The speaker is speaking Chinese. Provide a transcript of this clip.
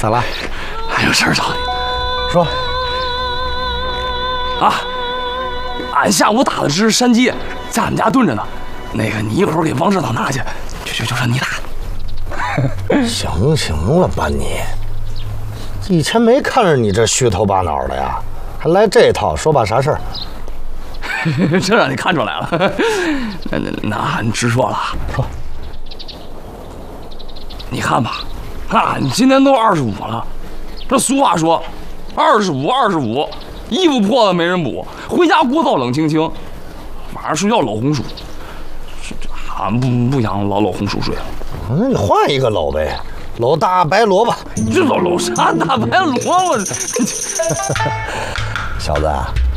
咋了？ 还有事儿找你。 说。 啊，俺下午打的是山鸡，在俺们家炖着呢。那个，你一会儿给王指导拿去，就让你打。 行了吧你，以前没看着你这虚头巴脑的呀，还来这套，说把啥事儿？ 这让你看出来了。那你直说了。 说。 你看吧，你今年都25了，这俗话说，25，衣服破了没人补，回家锅灶冷清清，晚上睡觉老红薯。俺不想老红薯睡了。 那你换一个搂呗，搂大白萝卜。 这搂啥大白萝卜？ 小子。